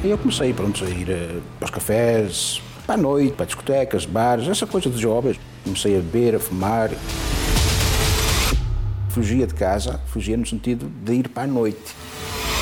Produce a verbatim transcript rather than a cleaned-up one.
E eu comecei, pronto, a ir uh, para os cafés, para a noite, para discotecas, bares, essa coisa de jovens. Comecei a beber, a fumar. Fugia de casa, fugia no sentido de ir para a noite.